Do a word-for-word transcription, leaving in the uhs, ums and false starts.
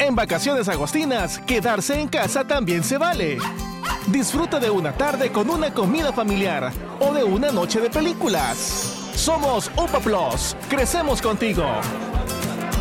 En Vacaciones Agostinas, quedarse en casa también se vale. Disfruta de una tarde con una comida familiar o de una noche de películas. Somos UPA Plus, crecemos contigo.